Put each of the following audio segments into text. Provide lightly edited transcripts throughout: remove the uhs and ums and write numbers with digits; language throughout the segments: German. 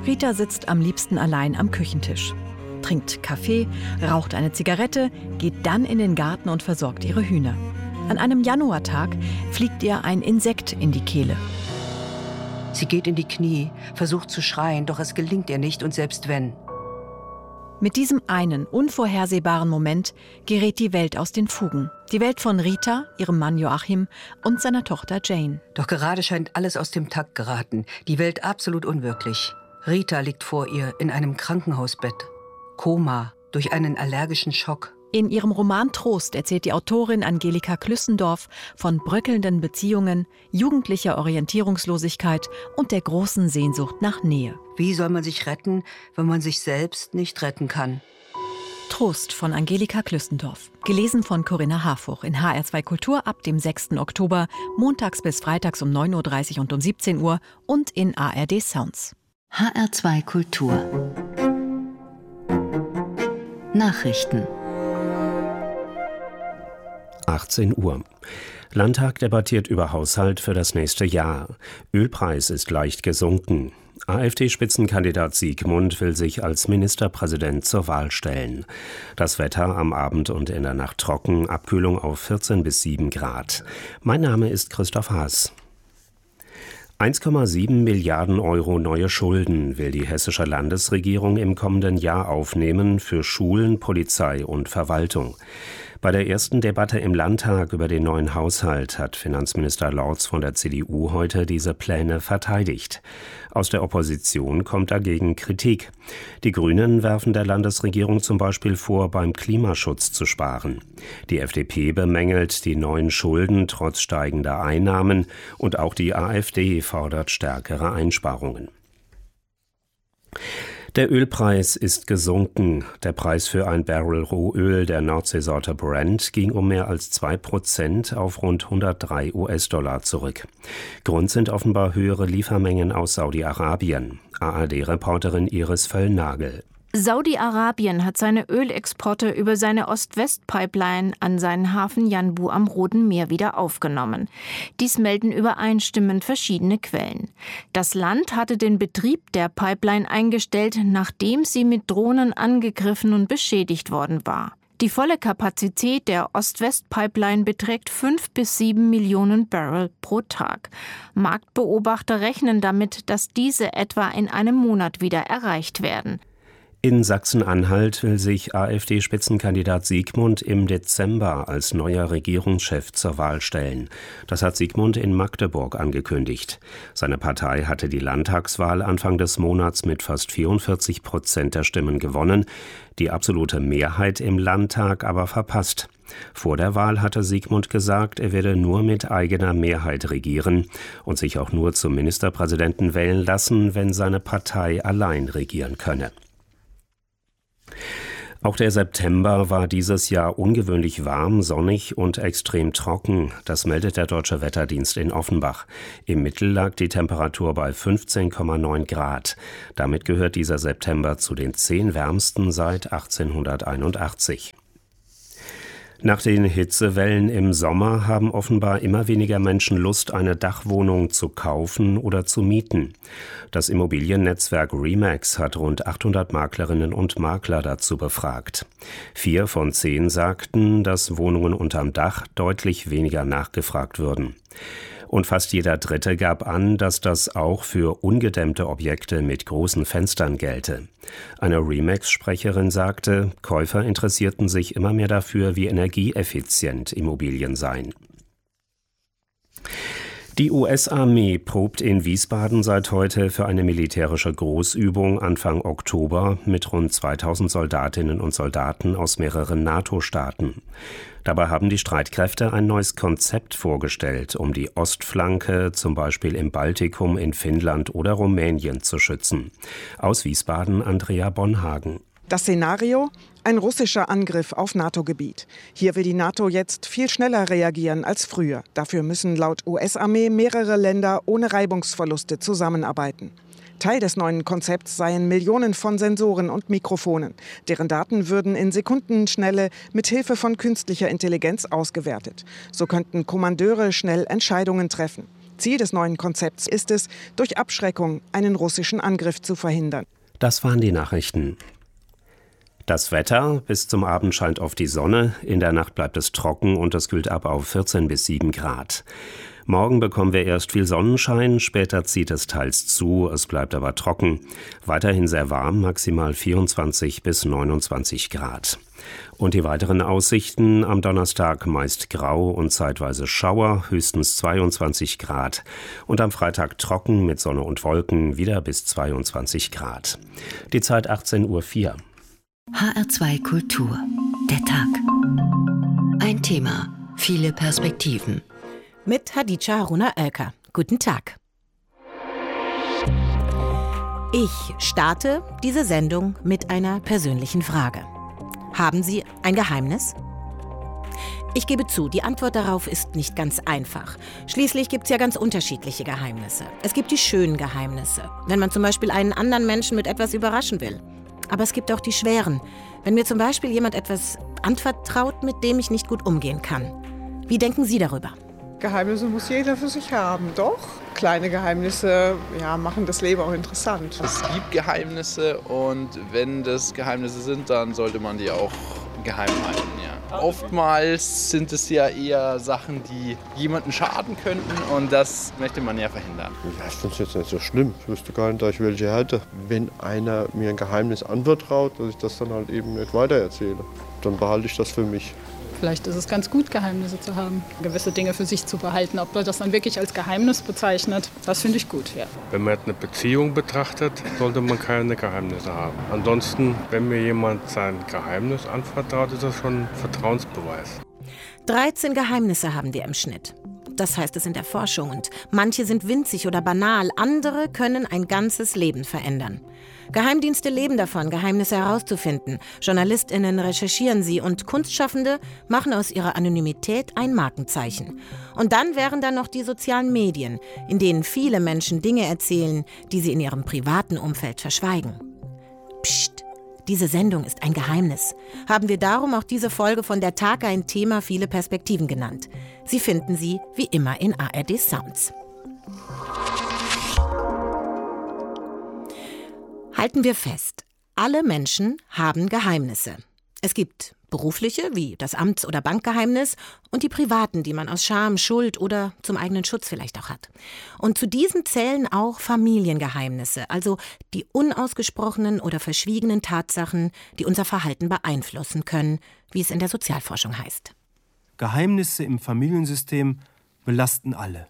Rita sitzt am liebsten allein am Küchentisch, trinkt Kaffee, raucht eine Zigarette, geht dann in den Garten und versorgt ihre Hühner. An einem Januartag fliegt ihr ein Insekt in die Kehle. Sie geht in die Knie, versucht zu schreien, doch es gelingt ihr nicht und selbst wenn. Mit diesem einen unvorhersehbaren Moment gerät die Welt aus den Fugen. Die Welt von Rita, ihrem Mann Joachim und seiner Tochter Jane. Doch gerade scheint alles aus dem Takt geraten. Die Welt absolut unwirklich. Rita liegt vor ihr in einem Krankenhausbett. Koma durch einen allergischen Schock. In ihrem Roman Trost erzählt die Autorin Angelika Klüssendorf von bröckelnden Beziehungen, jugendlicher Orientierungslosigkeit und der großen Sehnsucht nach Nähe. Wie soll man sich retten, wenn man sich selbst nicht retten kann? Trost von Angelika Klüssendorf. Gelesen von Corinna Harfuch in HR2 Kultur ab dem 6. Oktober, montags bis freitags um 9.30 Uhr und um 17 Uhr und in ARD Sounds. HR2 Kultur. Nachrichten. 18 Uhr. Landtag debattiert über Haushalt für das nächste Jahr. Ölpreis ist leicht gesunken. AfD-Spitzenkandidat Siegmund will sich als Ministerpräsident zur Wahl stellen. Das Wetter am Abend und in der Nacht trocken, Abkühlung auf 14 bis 7 Grad. Mein Name ist Christoph Haas. 1,7 Milliarden Euro neue Schulden will die hessische Landesregierung im kommenden Jahr aufnehmen für Schulen, Polizei und Verwaltung. Bei der ersten Debatte im Landtag über den neuen Haushalt hat Finanzminister Lorz von der CDU heute diese Pläne verteidigt. Aus der Opposition kommt dagegen Kritik. Die Grünen werfen der Landesregierung zum Beispiel vor, beim Klimaschutz zu sparen. Die FDP bemängelt die neuen Schulden trotz steigender Einnahmen und auch die AfD fordert stärkere Einsparungen. Der Ölpreis ist gesunken. Der Preis für ein Barrel Rohöl der Nordseesorte Brent ging um mehr als 2% auf rund 103 US-Dollar zurück. Grund sind offenbar höhere Liefermengen aus Saudi-Arabien. ARD-Reporterin Iris Völlnagel. Saudi-Arabien hat seine Ölexporte über seine Ost-West-Pipeline an seinen Hafen Yanbu am Roten Meer wieder aufgenommen. Dies melden übereinstimmend verschiedene Quellen. Das Land hatte den Betrieb der Pipeline eingestellt, nachdem sie mit Drohnen angegriffen und beschädigt worden war. Die volle Kapazität der Ost-West-Pipeline beträgt 5 bis 7 Millionen Barrel pro Tag. Marktbeobachter rechnen damit, dass diese etwa in einem Monat wieder erreicht werden. In Sachsen-Anhalt will sich AfD-Spitzenkandidat Siegmund im Dezember als neuer Regierungschef zur Wahl stellen. Das hat Siegmund in Magdeburg angekündigt. Seine Partei hatte die Landtagswahl Anfang des Monats mit fast 44% der Stimmen gewonnen, die absolute Mehrheit im Landtag aber verpasst. Vor der Wahl hatte Siegmund gesagt, er werde nur mit eigener Mehrheit regieren und sich auch nur zum Ministerpräsidenten wählen lassen, wenn seine Partei allein regieren könne. Auch der September war dieses Jahr ungewöhnlich warm, sonnig und extrem trocken. Das meldet der Deutsche Wetterdienst in Offenbach. Im Mittel lag die Temperatur bei 15,9 Grad. Damit gehört dieser September zu den 10 wärmsten seit 1881. Nach den Hitzewellen im Sommer haben offenbar immer weniger Menschen Lust, eine Dachwohnung zu kaufen oder zu mieten. Das Immobiliennetzwerk RE/MAX hat rund 800 Maklerinnen und Makler dazu befragt. 4 von 10 sagten, dass Wohnungen unterm Dach deutlich weniger nachgefragt würden. Und fast jeder Dritte gab an, dass das auch für ungedämmte Objekte mit großen Fenstern gelte. Eine RE/MAX-Sprecherin sagte, Käufer interessierten sich immer mehr dafür, wie energieeffizient Immobilien seien. Die US-Armee probt in Wiesbaden seit heute für eine militärische Großübung Anfang Oktober mit rund 2000 Soldatinnen und Soldaten aus mehreren NATO-Staaten. Dabei haben die Streitkräfte ein neues Konzept vorgestellt, um die Ostflanke, zum Beispiel im Baltikum, in Finnland oder Rumänien, zu schützen. Aus Wiesbaden Andrea Bonhagen. Das Szenario? Ein russischer Angriff auf NATO-Gebiet. Hier will die NATO jetzt viel schneller reagieren als früher. Dafür müssen laut US-Armee mehrere Länder ohne Reibungsverluste zusammenarbeiten. Teil des neuen Konzepts seien Millionen von Sensoren und Mikrofonen. Deren Daten würden in Sekundenschnelle mit Hilfe von künstlicher Intelligenz ausgewertet. So könnten Kommandeure schnell Entscheidungen treffen. Ziel des neuen Konzepts ist es, durch Abschreckung einen russischen Angriff zu verhindern. Das waren die Nachrichten. Das Wetter: bis zum Abend scheint oft die Sonne, in der Nacht bleibt es trocken und es kühlt ab auf 14 bis 7 Grad. Morgen bekommen wir erst viel Sonnenschein, später zieht es teils zu, es bleibt aber trocken. Weiterhin sehr warm, maximal 24 bis 29 Grad. Und die weiteren Aussichten: am Donnerstag meist grau und zeitweise Schauer, höchstens 22 Grad. Und am Freitag trocken mit Sonne und Wolken, wieder bis 22 Grad. Die Zeit 18:04 Uhr. HR2 Kultur. Der Tag. Ein Thema, viele Perspektiven. Mit Hadija Haruna Oelker. Guten Tag. Ich starte diese Sendung mit einer persönlichen Frage. Haben Sie ein Geheimnis? Ich gebe zu, die Antwort darauf ist nicht ganz einfach. Schließlich gibt es ja ganz unterschiedliche Geheimnisse. Es gibt die schönen Geheimnisse, wenn man zum Beispiel einen anderen Menschen mit etwas überraschen will. Aber es gibt auch die schweren, wenn mir zum Beispiel jemand etwas anvertraut, mit dem ich nicht gut umgehen kann. Wie denken Sie darüber? Geheimnisse muss jeder für sich haben, doch. Kleine Geheimnisse machen das Leben auch interessant. Es gibt Geheimnisse und wenn das Geheimnisse sind, dann sollte man die auch geheim halten. Ja. Oftmals sind es ja eher Sachen, die jemanden schaden könnten und das möchte man ja verhindern. Ja, ich finde es jetzt nicht so schlimm. Ich wüsste gar nicht, dass ich welche hätte. Wenn einer mir ein Geheimnis anvertraut, dass ich das dann halt eben nicht weitererzähle, dann behalte ich das für mich. Vielleicht ist es ganz gut, Geheimnisse zu haben, gewisse Dinge für sich zu behalten. Ob man das dann wirklich als Geheimnis bezeichnet, das finde ich gut, ja. Wenn man eine Beziehung betrachtet, sollte man keine Geheimnisse haben. Ansonsten, wenn mir jemand sein Geheimnis anvertraut, ist das schon ein Vertrauensbeweis. 13 Geheimnisse haben wir im Schnitt. Das heißt es in der Forschung. Und manche sind winzig oder banal, andere können ein ganzes Leben verändern. Geheimdienste leben davon, Geheimnisse herauszufinden. JournalistInnen recherchieren sie und Kunstschaffende machen aus ihrer Anonymität ein Markenzeichen. Und dann wären da noch die sozialen Medien, in denen viele Menschen Dinge erzählen, die sie in ihrem privaten Umfeld verschweigen. Psst, diese Sendung ist ein Geheimnis. Haben wir darum auch diese Folge von Der Tag ein Thema, viele Perspektiven genannt. Sie finden sie wie immer in ARD Sounds. Halten wir fest, alle Menschen haben Geheimnisse. Es gibt berufliche, wie das Amts- oder Bankgeheimnis, und die privaten, die man aus Scham, Schuld oder zum eigenen Schutz vielleicht auch hat. Und zu diesen zählen auch Familiengeheimnisse, also die unausgesprochenen oder verschwiegenen Tatsachen, die unser Verhalten beeinflussen können, wie es in der Sozialforschung heißt. Geheimnisse im Familiensystem belasten alle.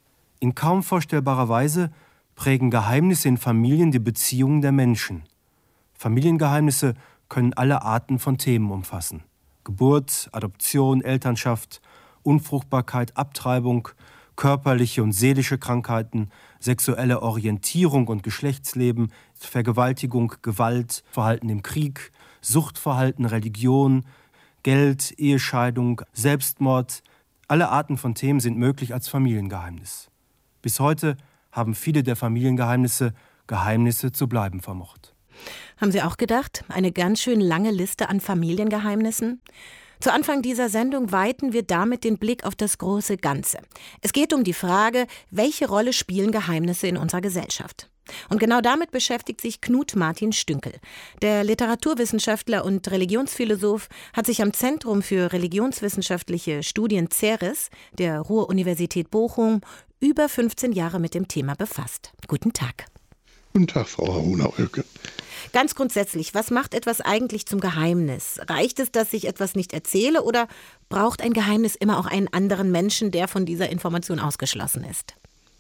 In kaum vorstellbarer Weise prägen Geheimnisse in Familien die Beziehungen der Menschen. Familiengeheimnisse können alle Arten von Themen umfassen. Geburt, Adoption, Elternschaft, Unfruchtbarkeit, Abtreibung, körperliche und seelische Krankheiten, sexuelle Orientierung und Geschlechtsleben, Vergewaltigung, Gewalt, Verhalten im Krieg, Suchtverhalten, Religion, Geld, Ehescheidung, Selbstmord. Alle Arten von Themen sind möglich als Familiengeheimnis. Bis heute haben viele der Familiengeheimnisse Geheimnisse zu bleiben vermocht. Haben Sie auch gedacht, eine ganz schön lange Liste an Familiengeheimnissen? Zu Anfang dieser Sendung weiten wir damit den Blick auf das große Ganze. Es geht um die Frage, welche Rolle spielen Geheimnisse in unserer Gesellschaft? Und genau damit beschäftigt sich Knut Martin Stünkel. Der Literaturwissenschaftler und Religionsphilosoph hat sich am Zentrum für religionswissenschaftliche Studien CERES der Ruhr-Universität Bochum über 15 Jahre mit dem Thema befasst. Guten Tag. Guten Tag, Frau Haruna Oelker. Ganz grundsätzlich, was macht etwas eigentlich zum Geheimnis? Reicht es, dass ich etwas nicht erzähle, oder braucht ein Geheimnis immer auch einen anderen Menschen, der von dieser Information ausgeschlossen ist?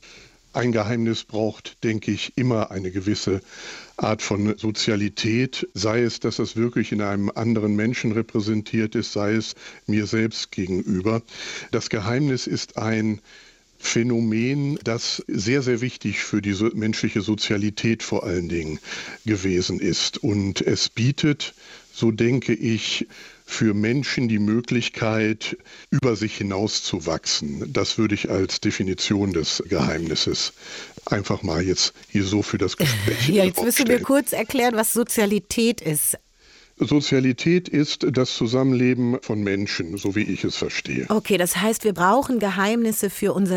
Ein Geheimnis braucht, denke ich, immer eine gewisse Art von Sozialität, sei es, dass es wirklich in einem anderen Menschen repräsentiert ist, sei es mir selbst gegenüber. Das Geheimnis ist ein Phänomen, das sehr, sehr wichtig für die menschliche Sozialität vor allen Dingen gewesen ist. Und es bietet, so denke ich, für Menschen die Möglichkeit, über sich hinauszuwachsen. Das würde ich als Definition des Geheimnisses einfach mal jetzt hier so für das Gespräch Ja, jetzt müssen wir kurz erklären, was Sozialität ist. Sozialität ist das Zusammenleben von Menschen, so wie ich es verstehe. Okay, das heißt, wir brauchen Geheimnisse für unser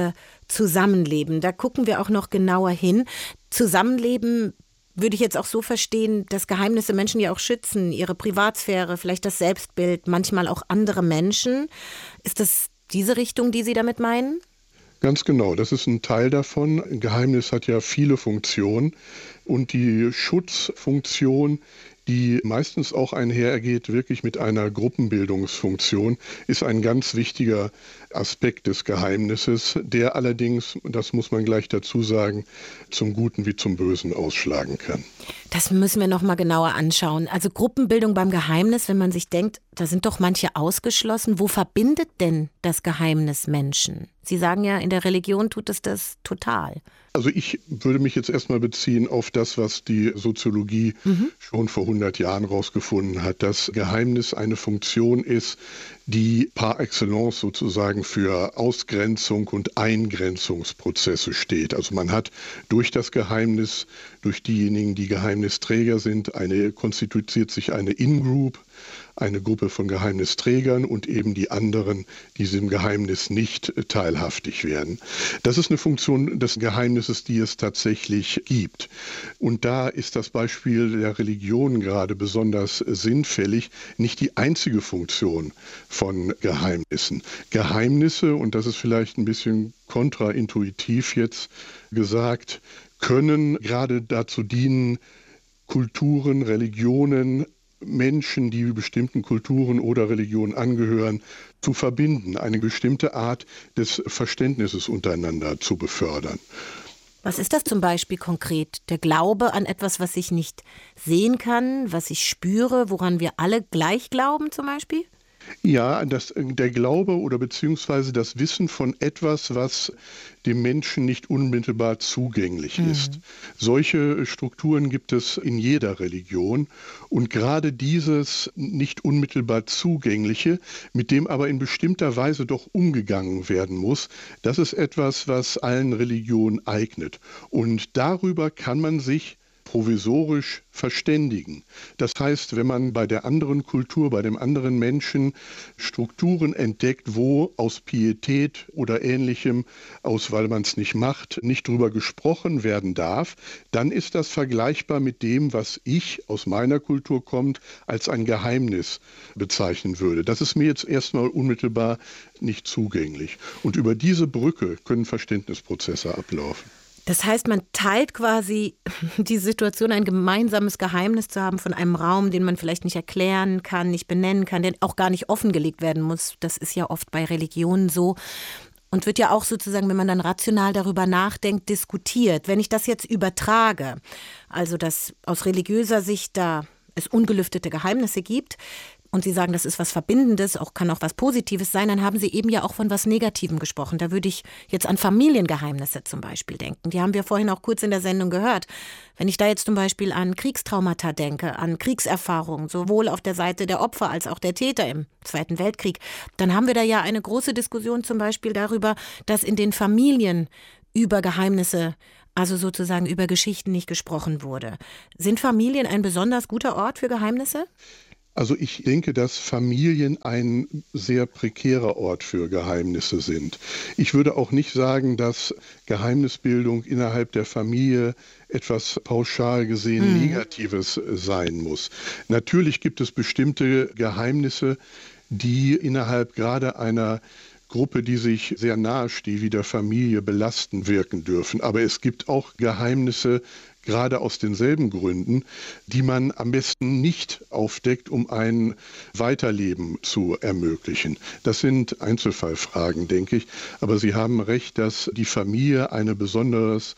Zusammenleben. Da gucken wir auch noch genauer hin. Zusammenleben würde ich jetzt auch so verstehen, dass Geheimnisse Menschen ja auch schützen, ihre Privatsphäre, vielleicht das Selbstbild, manchmal auch andere Menschen. Ist das diese Richtung, die Sie damit meinen? Ganz genau, das ist ein Teil davon. Ein Geheimnis hat ja viele Funktionen und die Schutzfunktion, die meistens auch einhergeht wirklich mit einer Gruppenbildungsfunktion, ist ein ganz wichtiger Aspekt des Geheimnisses, der allerdings, das muss man gleich dazu sagen, zum Guten wie zum Bösen ausschlagen kann. Das müssen wir noch mal genauer anschauen. Also Gruppenbildung beim Geheimnis, wenn man sich denkt, da sind doch manche ausgeschlossen. Wo verbindet denn das Geheimnis Menschen? Sie sagen ja, in der Religion tut es das total. Also ich würde mich jetzt erstmal beziehen auf das, was die Soziologie schon vor 100 Jahren rausgefunden hat, dass Geheimnis eine Funktion ist, die par excellence sozusagen für Ausgrenzung und Eingrenzungsprozesse steht. Also man hat durch das Geheimnis, durch diejenigen, die Geheimnisträger sind, konstituiert sich eine In-Group, eine Gruppe von Geheimnisträgern und eben die anderen, die diesem Geheimnis nicht teilhaftig werden. Das ist eine Funktion des Geheimnisses, die es tatsächlich gibt. Und da ist das Beispiel der Religion gerade besonders sinnfällig, nicht die einzige Funktion von Geheimnissen. Geheimnisse, und das ist vielleicht ein bisschen kontraintuitiv jetzt gesagt, können gerade dazu dienen, Kulturen, Religionen, Menschen, die bestimmten Kulturen oder Religionen angehören, zu verbinden, eine bestimmte Art des Verständnisses untereinander zu befördern. Was ist das zum Beispiel konkret? Der Glaube an etwas, was ich nicht sehen kann, was ich spüre, woran wir alle gleich glauben zum Beispiel? Ja, der Glaube oder beziehungsweise das Wissen von etwas, was dem Menschen nicht unmittelbar zugänglich ist. Solche Strukturen gibt es in jeder Religion und gerade dieses nicht unmittelbar Zugängliche, mit dem aber in bestimmter Weise doch umgegangen werden muss, das ist etwas, was allen Religionen eignet. Und darüber kann man sich provisorisch verständigen. Das heißt, wenn man bei der anderen Kultur, bei dem anderen Menschen Strukturen entdeckt, wo aus Pietät oder Ähnlichem, weil man es nicht macht, nicht drüber gesprochen werden darf, dann ist das vergleichbar mit dem, was ich aus meiner Kultur kommt, als ein Geheimnis bezeichnen würde. Das ist mir jetzt erstmal unmittelbar nicht zugänglich. Und über diese Brücke können Verständnisprozesse ablaufen. Das heißt, man teilt quasi die Situation, ein gemeinsames Geheimnis zu haben von einem Raum, den man vielleicht nicht erklären kann, nicht benennen kann, der auch gar nicht offengelegt werden muss. Das ist ja oft bei Religionen so. Und wird ja auch sozusagen, wenn man dann rational darüber nachdenkt, diskutiert. Wenn ich das jetzt übertrage, also dass aus religiöser Sicht da es ungelüftete Geheimnisse gibt, und Sie sagen, das ist was Verbindendes, kann auch was Positives sein, dann haben Sie eben ja auch von was Negativem gesprochen. Da würde ich jetzt an Familiengeheimnisse zum Beispiel denken. Die haben wir vorhin auch kurz in der Sendung gehört. Wenn ich da jetzt zum Beispiel an Kriegstraumata denke, an Kriegserfahrungen, sowohl auf der Seite der Opfer als auch der Täter im Zweiten Weltkrieg, dann haben wir da ja eine große Diskussion zum Beispiel darüber, dass in den Familien über Geheimnisse, also sozusagen über Geschichten nicht gesprochen wurde. Sind Familien ein besonders guter Ort für Geheimnisse? Also ich denke, dass Familien ein sehr prekärer Ort für Geheimnisse sind. Ich würde auch nicht sagen, dass Geheimnisbildung innerhalb der Familie etwas pauschal gesehen Negatives sein muss. Natürlich gibt es bestimmte Geheimnisse, die innerhalb gerade einer Gruppe, die sich sehr nahe steht, wie der Familie belastend wirken dürfen. Aber es gibt auch Geheimnisse, gerade aus denselben Gründen, die man am besten nicht aufdeckt, um ein Weiterleben zu ermöglichen. Das sind Einzelfallfragen, denke ich. Aber Sie haben recht, dass die Familie eine besonders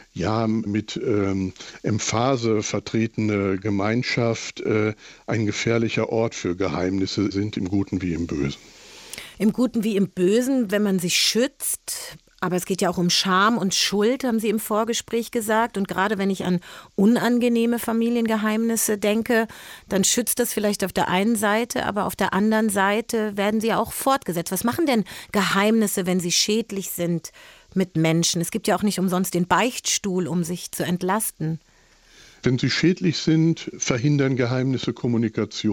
mit Emphase vertretene Gemeinschaft ein gefährlicher Ort für Geheimnisse sind, im Guten wie im Bösen. Im Guten wie im Bösen, wenn man sich schützt. Aber es geht ja auch um Scham und Schuld, haben Sie im Vorgespräch gesagt. Und gerade wenn ich an unangenehme Familiengeheimnisse denke, dann schützt das vielleicht auf der einen Seite, aber auf der anderen Seite werden sie auch fortgesetzt. Was machen denn Geheimnisse, wenn sie schädlich sind mit Menschen? Es gibt ja auch nicht umsonst den Beichtstuhl, um sich zu entlasten. Wenn sie schädlich sind, verhindern Geheimnisse Kommunikation.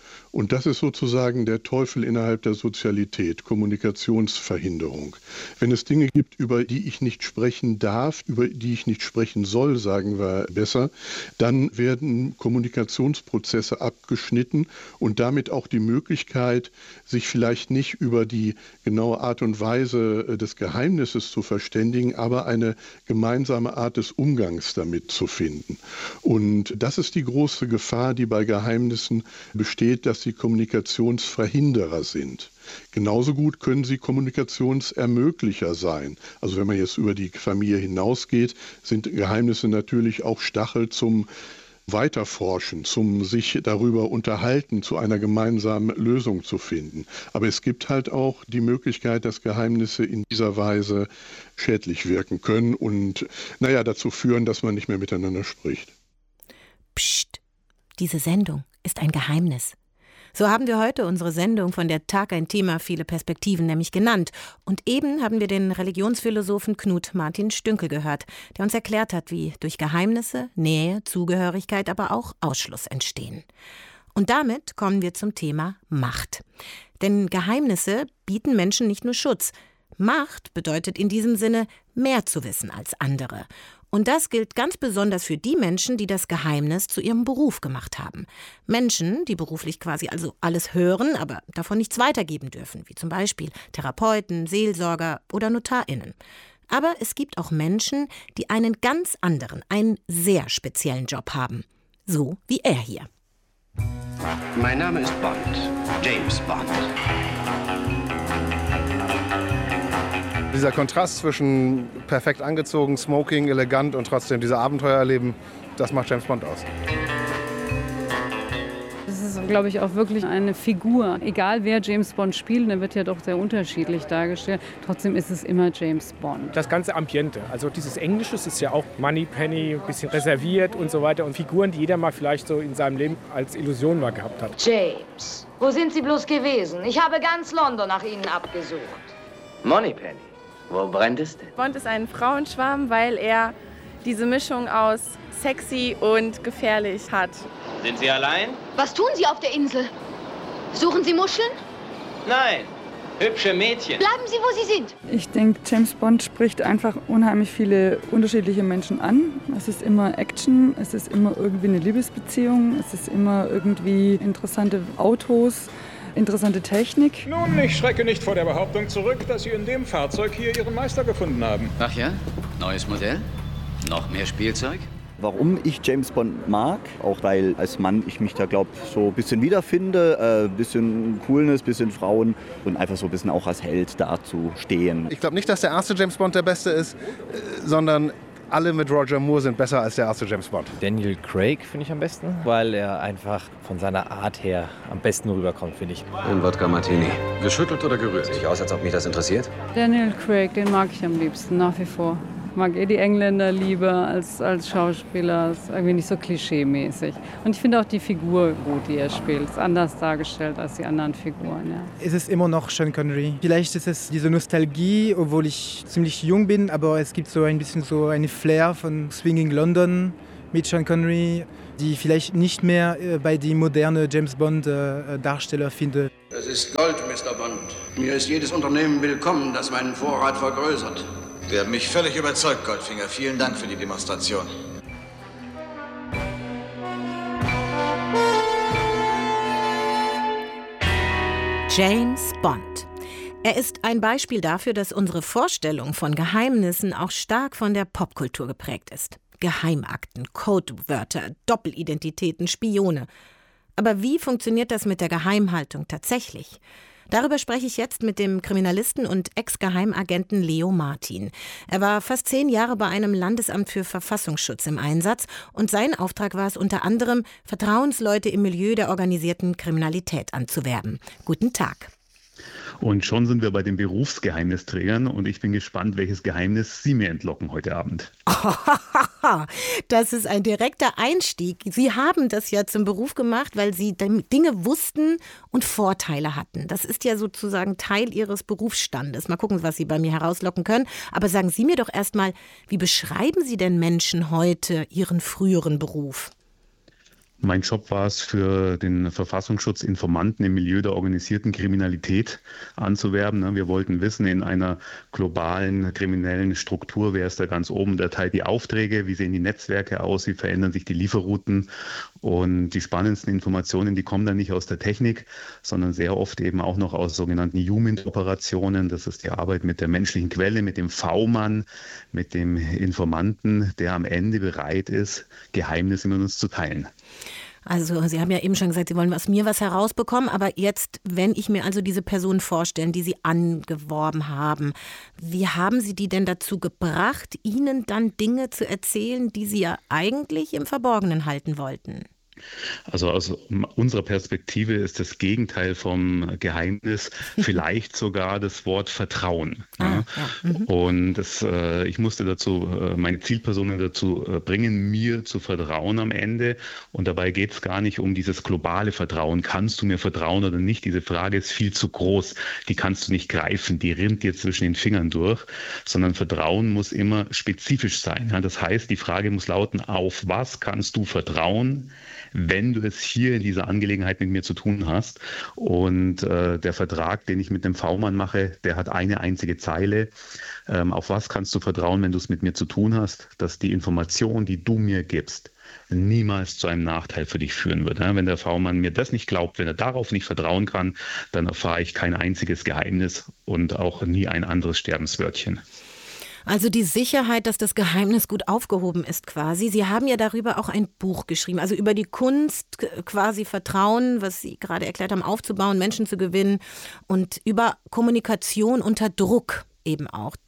Und das ist sozusagen der Teufel innerhalb der Sozialität, Kommunikationsverhinderung. Wenn es Dinge gibt, über die ich nicht sprechen darf, über die ich nicht sprechen soll, sagen wir besser, dann werden Kommunikationsprozesse abgeschnitten und damit auch die Möglichkeit, sich vielleicht nicht über die genaue Art und Weise des Geheimnisses zu verständigen, aber eine gemeinsame Art des Umgangs damit zu finden. Und das ist die große Gefahr, die bei Geheimnissen besteht, dass sie Kommunikationsverhinderer sind. Genauso gut können sie Kommunikationsermöglicher sein. Also wenn man jetzt über die Familie hinausgeht, sind Geheimnisse natürlich auch Stachel zum Weiterforschen, zum sich darüber unterhalten, zu einer gemeinsamen Lösung zu finden. Aber es gibt halt auch die Möglichkeit, dass Geheimnisse in dieser Weise schädlich wirken können und dazu führen, dass man nicht mehr miteinander spricht. Psst, diese Sendung ist ein Geheimnis. So haben wir heute unsere Sendung von der Tag ein Thema, viele Perspektiven nämlich genannt. Und eben haben wir den Religionsphilosophen Knut Martin Stünkel gehört, der uns erklärt hat, wie durch Geheimnisse, Nähe, Zugehörigkeit, aber auch Ausschluss entstehen. Und damit kommen wir zum Thema Macht. Denn Geheimnisse bieten Menschen nicht nur Schutz. Macht bedeutet in diesem Sinne, mehr zu wissen als andere. Und das gilt ganz besonders für die Menschen, die das Geheimnis zu ihrem Beruf gemacht haben. Menschen, die beruflich quasi also alles hören, aber davon nichts weitergeben dürfen, wie zum Beispiel Therapeuten, Seelsorger oder NotarInnen. Aber es gibt auch Menschen, die einen ganz anderen, einen sehr speziellen Job haben. So wie er hier. Mein Name ist Bond, James Bond. Dieser Kontrast zwischen perfekt angezogen, smoking, elegant und trotzdem diese Abenteuer erleben, das macht James Bond aus. Das ist, glaube ich, auch wirklich eine Figur. Egal wer James Bond spielt, der wird ja doch sehr unterschiedlich dargestellt. Trotzdem ist es immer James Bond. Das ganze Ambiente, also dieses Englische ist ja auch Moneypenny, ein bisschen reserviert und so weiter. Und Figuren, die jeder mal vielleicht so in seinem Leben als Illusion mal gehabt hat. James, wo sind Sie bloß gewesen? Ich habe ganz London nach Ihnen abgesucht. Moneypenny. Wo brennt es denn? Bond ist ein Frauenschwarm, weil er diese Mischung aus sexy und gefährlich hat. Sind Sie allein? Was tun Sie auf der Insel? Suchen Sie Muscheln? Nein, hübsche Mädchen. Bleiben Sie, wo Sie sind. Ich denke, James Bond spricht einfach unheimlich viele unterschiedliche Menschen an. Es ist immer Action, es ist immer irgendwie eine Liebesbeziehung, es ist immer irgendwie interessante Autos. Interessante Technik. Nun, ich schrecke nicht vor der Behauptung zurück, dass Sie in dem Fahrzeug hier Ihren Meister gefunden haben. Ach ja? Neues Modell? Noch mehr Spielzeug? Warum ich James Bond mag, auch weil als Mann ich mich da, glaube ich, so ein bisschen wiederfinde, ein bisschen Coolness, ein bisschen Frauen und einfach so ein bisschen auch als Held dazustehen. Ich glaube nicht, dass der erste James Bond der beste ist, sondern alle mit Roger Moore sind besser als der erste James Bond. Daniel Craig finde ich am besten, weil er einfach von seiner Art her am besten rüberkommt, finde ich. Ein Wodka Martini. Geschüttelt oder gerührt? Sieht aus, als ob mich das interessiert. Daniel Craig, den mag ich am liebsten, nach wie vor. Ich mag die Engländer lieber als Schauspieler. Das ist irgendwie nicht so klischee-mäßig. Und ich finde auch die Figur gut, die er spielt. Ist anders dargestellt als die anderen Figuren. Ja. Es ist immer noch Sean Connery. Vielleicht ist es diese Nostalgie, obwohl ich ziemlich jung bin, aber es gibt so ein bisschen so eine Flair von Swinging London mit Sean Connery, die vielleicht nicht mehr bei den modernen James Bond Darsteller finde. Es ist Gold, Mr. Bond. Mir ist jedes Unternehmen willkommen, das meinen Vorrat vergrößert. Sie haben mich völlig überzeugt, Goldfinger. Vielen Dank für die Demonstration. James Bond. Er ist ein Beispiel dafür, dass unsere Vorstellung von Geheimnissen auch stark von der Popkultur geprägt ist. Geheimakten, Codewörter, Doppelidentitäten, Spione. Aber wie funktioniert das mit der Geheimhaltung tatsächlich? Darüber spreche ich jetzt mit dem Kriminalisten und Ex-Geheimagenten Leo Martin. Er war fast 10 Jahre bei einem Landesamt für Verfassungsschutz im Einsatz und sein Auftrag war es unter anderem, Vertrauensleute im Milieu der organisierten Kriminalität anzuwerben. Guten Tag. Und schon sind wir bei den Berufsgeheimnisträgern und ich bin gespannt, welches Geheimnis Sie mir entlocken heute Abend. Das ist ein direkter Einstieg. Sie haben das ja zum Beruf gemacht, weil Sie Dinge wussten und Vorteile hatten. Das ist ja sozusagen Teil Ihres Berufsstandes. Mal gucken, was Sie bei mir herauslocken können. Aber sagen Sie mir doch erstmal, wie beschreiben Sie denn Menschen heute Ihren früheren Beruf? Mein Job war es, für den Verfassungsschutz Informanten im Milieu der organisierten Kriminalität anzuwerben. Wir wollten wissen, in einer globalen kriminellen Struktur, wer ist da ganz oben, der teilt die Aufträge, wie sehen die Netzwerke aus, wie verändern sich die Lieferrouten. Und die spannendsten Informationen, die kommen dann nicht aus der Technik, sondern sehr oft eben auch noch aus sogenannten HUMINT-Operationen. Das ist die Arbeit mit der menschlichen Quelle, mit dem V-Mann, mit dem Informanten, der am Ende bereit ist, Geheimnisse mit uns zu teilen. Also Sie haben ja eben schon gesagt, Sie wollen aus mir was herausbekommen, aber jetzt, wenn ich mir also diese Personen vorstelle, die Sie angeworben haben, wie haben Sie die denn dazu gebracht, Ihnen dann Dinge zu erzählen, die Sie ja eigentlich im Verborgenen halten wollten? Also aus unserer Perspektive ist das Gegenteil vom Geheimnis vielleicht sogar das Wort Vertrauen. Und ich musste meine Zielpersonen dazu bringen, mir zu vertrauen am Ende. Und dabei geht es gar nicht um dieses globale Vertrauen. Kannst du mir vertrauen oder nicht? Diese Frage ist viel zu groß. Die kannst du nicht greifen. Die rinnt dir zwischen den Fingern durch. Sondern Vertrauen muss immer spezifisch sein. Das heißt, die Frage muss lauten, auf was kannst du vertrauen, wenn du es hier in dieser Angelegenheit mit mir zu tun hast. Und der Vertrag, den ich mit dem V-Mann mache, der hat eine einzige Zeile. Auf was kannst du vertrauen, wenn du es mit mir zu tun hast, dass die Information, die du mir gibst, niemals zu einem Nachteil für dich führen wird. Wenn der V-Mann mir das nicht glaubt, wenn er darauf nicht vertrauen kann, dann erfahre ich kein einziges Geheimnis und auch nie ein anderes Sterbenswörtchen. Also die Sicherheit, dass das Geheimnis gut aufgehoben ist quasi. Sie haben ja darüber auch ein Buch geschrieben, also über die Kunst quasi Vertrauen, was Sie gerade erklärt haben, aufzubauen, Menschen zu gewinnen und über Kommunikation unter Druck eben auch.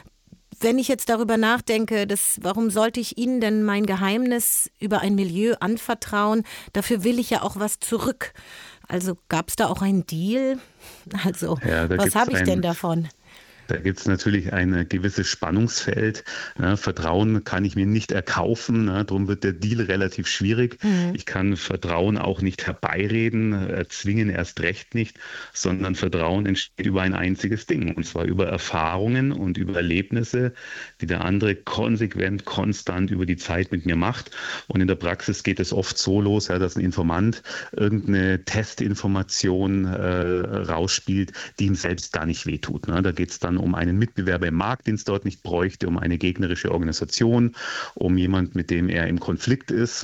Wenn ich jetzt darüber nachdenke, warum sollte ich Ihnen denn mein Geheimnis über ein Milieu anvertrauen? Dafür will ich ja auch was zurück. Also gab es da auch einen Deal? Also was habe ich denn davon? Da gibt es natürlich ein gewisses Spannungsfeld. Vertrauen kann ich mir nicht erkaufen, darum wird der Deal relativ schwierig. Ich kann Vertrauen auch nicht herbeireden, erzwingen erst recht nicht, sondern Vertrauen entsteht über ein einziges Ding, und zwar über Erfahrungen und über Erlebnisse, die der andere konsequent, konstant über die Zeit mit mir macht. Und in der Praxis geht es oft so los, dass ein Informant irgendeine Testinformation rausspielt, die ihm selbst gar nicht wehtut. Da geht es dann um einen Mitbewerber im Markt, den es dort nicht bräuchte, um eine gegnerische Organisation, um jemand, mit dem er im Konflikt ist,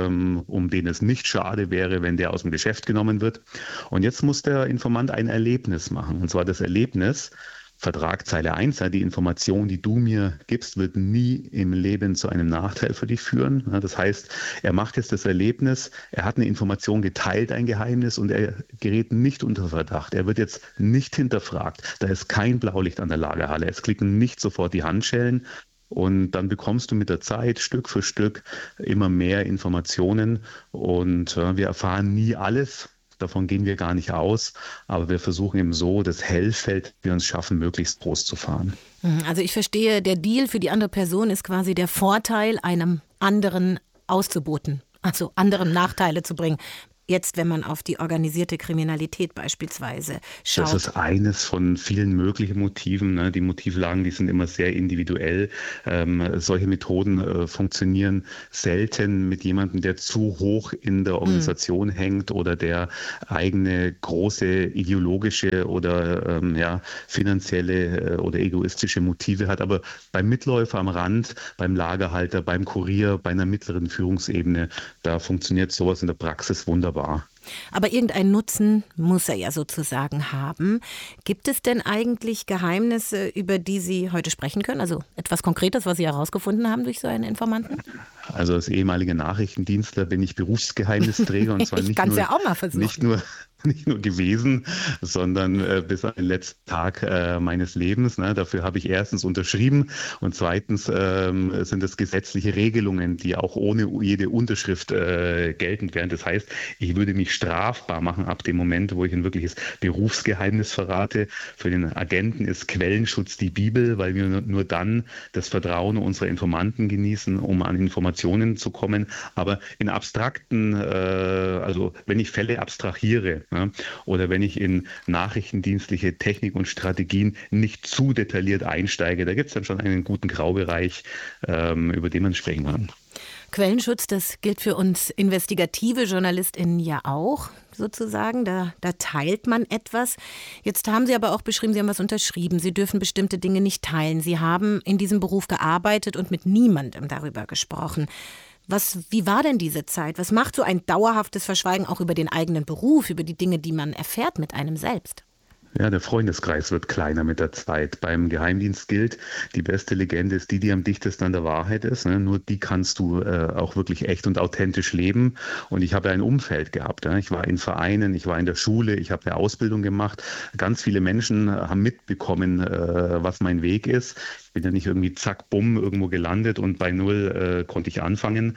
um den es nicht schade wäre, wenn der aus dem Geschäft genommen wird. Und jetzt muss der Informant ein Erlebnis machen. Und zwar das Erlebnis, Vertrag Zeile 1, die Information, die du mir gibst, wird nie im Leben zu einem Nachteil für dich führen. Das heißt, er macht jetzt das Erlebnis, er hat eine Information geteilt, ein Geheimnis, und er gerät nicht unter Verdacht. Er wird jetzt nicht hinterfragt. Da ist kein Blaulicht an der Lagerhalle. Es klicken nicht sofort die Handschellen. Und dann bekommst du mit der Zeit Stück für Stück immer mehr Informationen. Und wir erfahren nie alles. Davon gehen wir gar nicht aus, aber wir versuchen eben so, das Hellfeld, wir uns schaffen, möglichst groß zu fahren. Also ich verstehe, der Deal für die andere Person ist quasi der Vorteil, einem anderen auszuboten, also anderen Nachteile zu bringen. Jetzt, wenn man auf die organisierte Kriminalität beispielsweise schaut. Das ist eines von vielen möglichen Motiven. Die Motivlagen, die sind immer sehr individuell. Solche Methoden funktionieren selten mit jemandem, der zu hoch in der Organisation hängt oder der eigene große ideologische oder finanzielle oder egoistische Motive hat. Aber beim Mitläufer am Rand, beim Lagerhalter, beim Kurier, bei einer mittleren Führungsebene, da funktioniert sowas in der Praxis wunderbar. Aber irgendeinen Nutzen muss er ja sozusagen haben. Gibt es denn eigentlich Geheimnisse, über die Sie heute sprechen können? Also etwas Konkretes, was Sie herausgefunden haben durch so einen Informanten? Also als ehemaliger Nachrichtendienstler bin ich Berufsgeheimnisträger und zwar nicht nur gewesen, sondern bis an den letzten Tag meines Lebens. Dafür habe ich erstens unterschrieben und zweitens sind es gesetzliche Regelungen, die auch ohne jede Unterschrift geltend wären. Das heißt, ich würde mich strafbar machen ab dem Moment, wo ich ein wirkliches Berufsgeheimnis verrate. Für den Agenten ist Quellenschutz die Bibel, weil wir nur dann das Vertrauen unserer Informanten genießen, um an Informationen zu kommen. Aber in abstrakten, also wenn ich Fälle abstrahiere, oder wenn ich in nachrichtendienstliche Technik und Strategien nicht zu detailliert einsteige, da gibt es dann schon einen guten Graubereich, über den man sprechen kann. Quellenschutz, das gilt für uns investigative JournalistInnen ja auch, sozusagen. Da teilt man etwas. Jetzt haben Sie aber auch beschrieben, Sie haben was unterschrieben. Sie dürfen bestimmte Dinge nicht teilen. Sie haben in diesem Beruf gearbeitet und mit niemandem darüber gesprochen. Wie war denn diese Zeit? Was macht so ein dauerhaftes Verschweigen auch über den eigenen Beruf, über die Dinge, die man erfährt mit einem selbst? Ja, der Freundeskreis wird kleiner mit der Zeit. Beim Geheimdienst gilt, die beste Legende ist die am dichtesten an der Wahrheit ist. Ne? Nur die kannst du auch wirklich echt und authentisch leben. Und ich habe ein Umfeld gehabt. Ne? Ich war in Vereinen, ich war in der Schule, ich habe eine Ausbildung gemacht. Ganz viele Menschen haben mitbekommen, was mein Weg ist. Ich bin ja nicht irgendwie zack, bumm, irgendwo gelandet und bei Null konnte ich anfangen.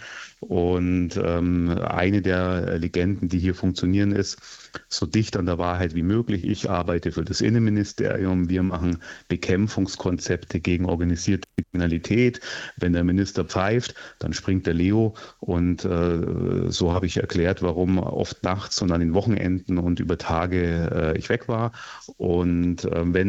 Und eine der Legenden, die hier funktionieren, ist, so dicht an der Wahrheit wie möglich. Ich arbeite für das Innenministerium. Wir machen Bekämpfungskonzepte gegen organisierte Kriminalität. Wenn der Minister pfeift, dann springt der Leo. Und so habe ich erklärt, warum oft nachts und an den Wochenenden und über Tage ich weg war. Und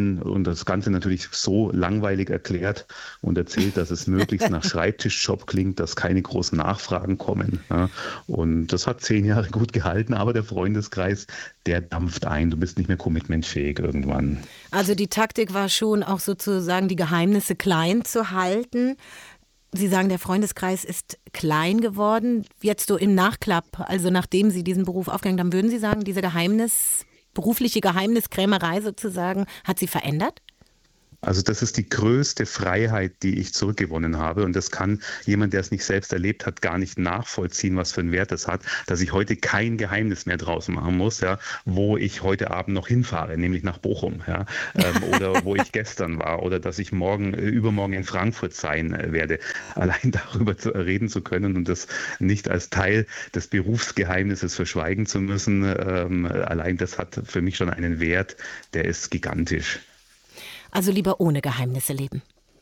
das Ganze natürlich so langweilig erklärt und erzählt, dass es möglichst nach Schreibtischjob klingt, dass keine großen Nachfragen kommen. Ja. Und das hat 10 Jahre gut gehalten, aber der Freundeskreis, der dampft ein. Du bist nicht mehr commitmentfähig irgendwann. Also die Taktik war schon auch sozusagen, die Geheimnisse klein zu halten. Sie sagen, der Freundeskreis ist klein geworden. Jetzt so im Nachklapp, also nachdem Sie diesen Beruf aufgegangen haben, würden Sie sagen, diese berufliche Geheimniskrämerei sozusagen hat Sie verändert? Also das ist die größte Freiheit, die ich zurückgewonnen habe. Und das kann jemand, der es nicht selbst erlebt hat, gar nicht nachvollziehen, was für einen Wert das hat, dass ich heute kein Geheimnis mehr draus machen muss, ja, wo ich heute Abend noch hinfahre, nämlich nach Bochum, ja, oder wo ich gestern war, oder dass ich übermorgen in Frankfurt sein werde. Allein darüber reden zu können und das nicht als Teil des Berufsgeheimnisses verschweigen zu müssen, allein das hat für mich schon einen Wert, der ist gigantisch. Also lieber ohne Geheimnisse leben.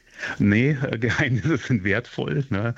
Nee, Geheimnisse sind wertvoll. Ne?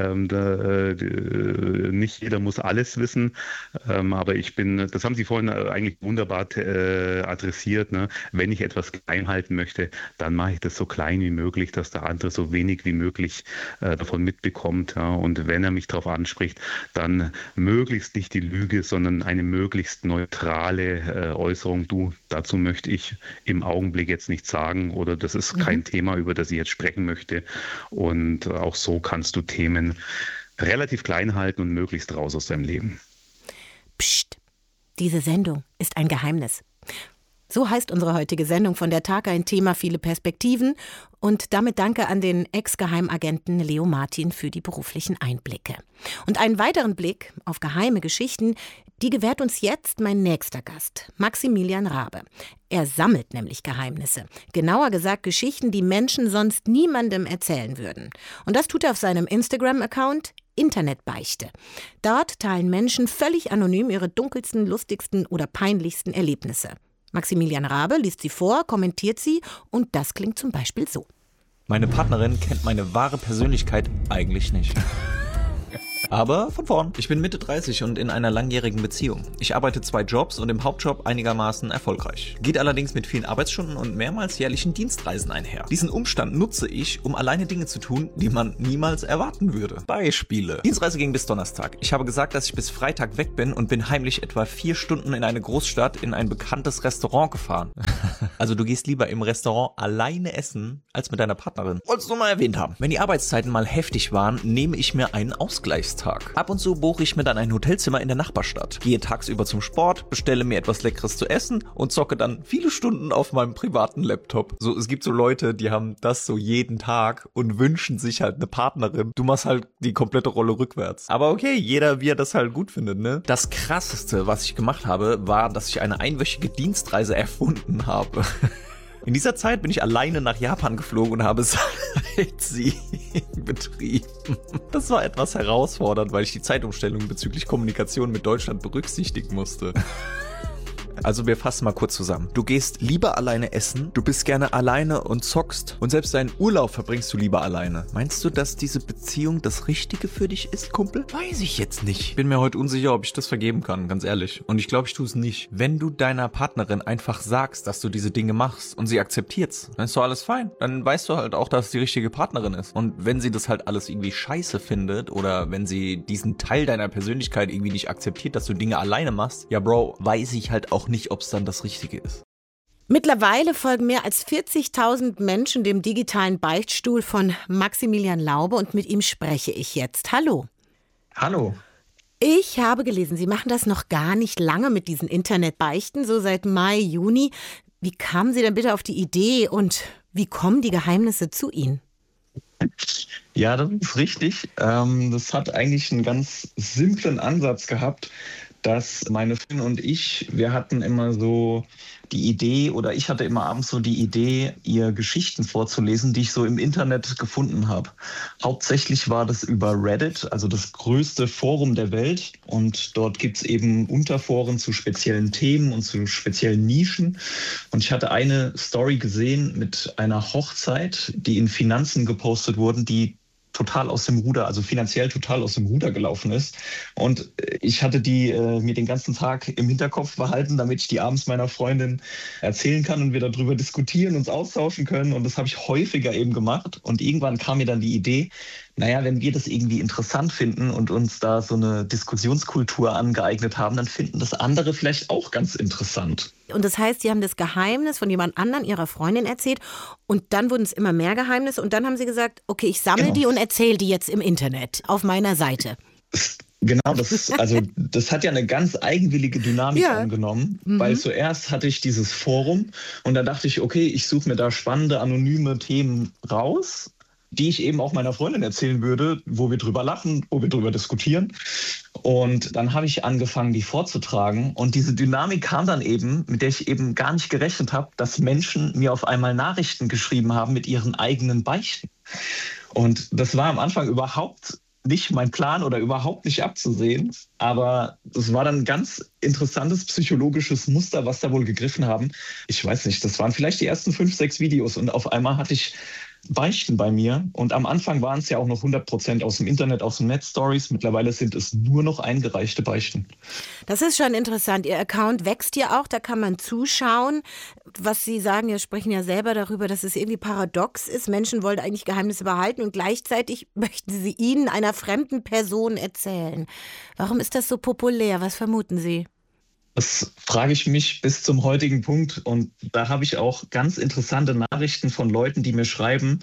Nicht jeder muss alles wissen, aber das haben Sie vorhin eigentlich wunderbar adressiert. Ne? Wenn ich etwas geheim halten möchte, dann mache ich das so klein wie möglich, dass der andere so wenig wie möglich davon mitbekommt. Ja? Und wenn er mich darauf anspricht, dann möglichst nicht die Lüge, sondern eine möglichst neutrale Äußerung. Dazu möchte ich im Augenblick jetzt nichts sagen oder das ist kein Thema, über das ich jetzt sprechen möchte. Und auch so kannst du Themen relativ klein halten und möglichst raus aus deinem Leben. Psst, diese Sendung ist ein Geheimnis. So heißt unsere heutige Sendung von der Tag, ein Thema, viele Perspektiven. Und damit danke an den Ex-Geheimagenten Leo Martin für die beruflichen Einblicke. Und einen weiteren Blick auf geheime Geschichten, die gewährt uns jetzt mein nächster Gast, Maximilian Raabe. Er sammelt nämlich Geheimnisse. Genauer gesagt Geschichten, die Menschen sonst niemandem erzählen würden. Und das tut er auf seinem Instagram-Account Internetbeichte. Dort teilen Menschen völlig anonym ihre dunkelsten, lustigsten oder peinlichsten Erlebnisse. Maximilian Raabe liest sie vor, kommentiert sie und das klingt zum Beispiel so. Meine Partnerin kennt meine wahre Persönlichkeit eigentlich nicht. Aber von vorn. Ich bin Mitte 30 und in einer langjährigen Beziehung. Ich arbeite 2 Jobs und im Hauptjob einigermaßen erfolgreich. Geht allerdings mit vielen Arbeitsstunden und mehrmals jährlichen Dienstreisen einher. Diesen Umstand nutze ich, um alleine Dinge zu tun, die man niemals erwarten würde. Beispiele. Dienstreise ging bis Donnerstag. Ich habe gesagt, dass ich bis Freitag weg bin und bin heimlich etwa 4 Stunden in eine Großstadt in ein bekanntes Restaurant gefahren. Also du gehst lieber im Restaurant alleine essen, als mit deiner Partnerin. Wolltest du mal erwähnt haben. Wenn die Arbeitszeiten mal heftig waren, nehme ich mir einen Ausgleichstag. Ab und zu buche ich mir dann ein Hotelzimmer in der Nachbarstadt, gehe tagsüber zum Sport, bestelle mir etwas Leckeres zu essen und zocke dann viele Stunden auf meinem privaten Laptop. So, es gibt so Leute, die haben das so jeden Tag und wünschen sich halt eine Partnerin. Du machst halt die komplette Rolle rückwärts. Aber okay, jeder wie er das halt gut findet, ne? Das Krasseste, was ich gemacht habe, war, dass ich eine einwöchige Dienstreise erfunden habe. In dieser Zeit bin ich alleine nach Japan geflogen und habe Sightseeing betrieben. Das war etwas herausfordernd, weil ich die Zeitumstellung bezüglich Kommunikation mit Deutschland berücksichtigen musste. Also wir fassen mal kurz zusammen. Du gehst lieber alleine essen, du bist gerne alleine und zockst und selbst deinen Urlaub verbringst du lieber alleine. Meinst du, dass diese Beziehung das Richtige für dich ist, Kumpel? Weiß ich jetzt nicht. Bin mir heute unsicher, ob ich das vergeben kann, ganz ehrlich. Und ich glaube, ich tue es nicht. Wenn du deiner Partnerin einfach sagst, dass du diese Dinge machst und sie akzeptiert's, dann ist doch alles fein. Dann weißt du halt auch, dass es die richtige Partnerin ist. Und wenn sie das halt alles irgendwie scheiße findet oder wenn sie diesen Teil deiner Persönlichkeit irgendwie nicht akzeptiert, dass du Dinge alleine machst, ja Bro, weiß ich halt auch nicht, ob es dann das Richtige ist. Mittlerweile folgen mehr als 40.000 Menschen dem digitalen Beichtstuhl von Maximilian Laube und mit ihm spreche ich jetzt. Hallo. Hallo. Ich habe gelesen, Sie machen das noch gar nicht lange mit diesen Internetbeichten, so seit Mai, Juni. Wie kamen Sie denn bitte auf die Idee und wie kommen die Geheimnisse zu Ihnen? Ja, das ist richtig. Das hat eigentlich einen ganz simplen Ansatz gehabt, dass meine Freundin und wir hatten immer so die Idee, oder ich hatte immer abends so die Idee, ihr Geschichten vorzulesen, die ich so im Internet gefunden habe. Hauptsächlich war das über Reddit, also das größte Forum der Welt. Und dort gibt es eben Unterforen zu speziellen Themen und zu speziellen Nischen. Und ich hatte eine Story gesehen mit einer Hochzeit, die in Finanzen gepostet wurden, die total aus dem Ruder, also finanziell total aus dem Ruder gelaufen ist. Und ich hatte die mir den ganzen Tag im Hinterkopf behalten, damit ich die abends meiner Freundin erzählen kann und wir darüber diskutieren, uns austauschen können. Und das habe ich häufiger eben gemacht. Und irgendwann kam mir dann die Idee, naja, wenn wir das irgendwie interessant finden und uns da so eine Diskussionskultur angeeignet haben, dann finden das andere vielleicht auch ganz interessant. Und das heißt, Sie haben das Geheimnis von jemand anderem, Ihrer Freundin, erzählt und dann wurden es immer mehr Geheimnisse und dann haben Sie gesagt, okay, ich sammle die und erzähle die jetzt im Internet auf meiner Seite. Genau, das hat ja eine ganz eigenwillige Dynamik angenommen, weil zuerst hatte ich dieses Forum und dann dachte ich, okay, ich suche mir da spannende, anonyme Themen raus, die ich eben auch meiner Freundin erzählen würde, wo wir drüber lachen, wo wir drüber diskutieren. Und dann habe ich angefangen, die vorzutragen. Und diese Dynamik kam dann eben, mit der ich eben gar nicht gerechnet habe, dass Menschen mir auf einmal Nachrichten geschrieben haben mit ihren eigenen Beichten. Und das war am Anfang überhaupt nicht mein Plan oder überhaupt nicht abzusehen. Aber es war dann ein ganz interessantes psychologisches Muster, was da wohl gegriffen haben. Ich weiß nicht, das waren vielleicht die ersten 5, 6 Videos. Und auf einmal hatte ich Beichten bei mir. Und am Anfang waren es ja auch noch 100% aus dem Internet, aus dem Netz-Stories. Mittlerweile sind es nur noch eingereichte Beichten. Das ist schon interessant. Ihr Account wächst ja auch, da kann man zuschauen. Was Sie sagen, wir sprechen ja selber darüber, dass es irgendwie paradox ist. Menschen wollen eigentlich Geheimnisse behalten und gleichzeitig möchten sie ihnen, einer fremden Person, erzählen. Warum ist das so populär? Was vermuten Sie? Das frage ich mich bis zum heutigen Punkt. Und da habe ich auch ganz interessante Nachrichten von Leuten, die mir schreiben,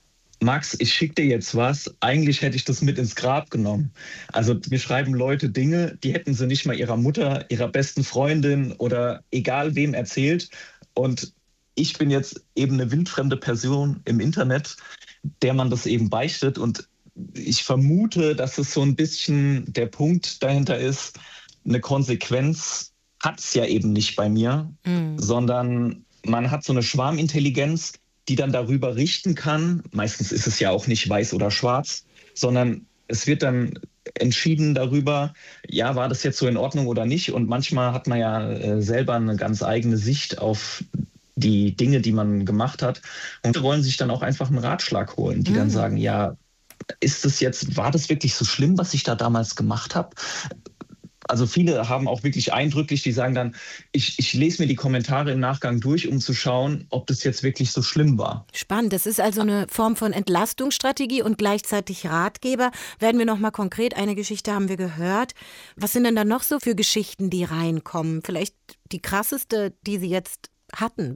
Max, ich schicke dir jetzt was, eigentlich hätte ich das mit ins Grab genommen. Also mir schreiben Leute Dinge, die hätten sie nicht mal ihrer Mutter, ihrer besten Freundin oder egal wem erzählt. Und ich bin jetzt eben eine wildfremde Person im Internet, der man das eben beichtet. Und ich vermute, dass es so ein bisschen der Punkt dahinter ist, eine Konsequenz hat es ja eben nicht bei mir, sondern man hat so eine Schwarmintelligenz, die dann darüber richten kann. Meistens ist es ja auch nicht weiß oder schwarz, sondern es wird dann entschieden darüber, ja, war das jetzt so in Ordnung oder nicht. Und manchmal hat man ja selber eine ganz eigene Sicht auf die Dinge, die man gemacht hat. Und wollen sich dann auch einfach einen Ratschlag holen, die dann sagen, ja, war das wirklich so schlimm, was ich da damals gemacht habe? Also viele haben auch wirklich eindrücklich, die sagen dann, ich lese mir die Kommentare im Nachgang durch, um zu schauen, ob das jetzt wirklich so schlimm war. Spannend, das ist also eine Form von Entlastungsstrategie und gleichzeitig Ratgeber. Werden wir noch mal konkret, eine Geschichte haben wir gehört. Was sind denn da noch so für Geschichten, die reinkommen? Vielleicht die krasseste, die Sie jetzt hatten,